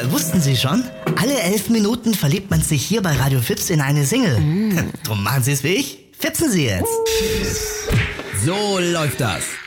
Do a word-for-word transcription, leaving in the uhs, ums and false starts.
Äh, wussten Sie schon? Alle elf Minuten verliebt man sich hier bei Radio Fips in eine Single. Mm. Drum machen Sie es wie ich. Fipsen Sie jetzt. So läuft das.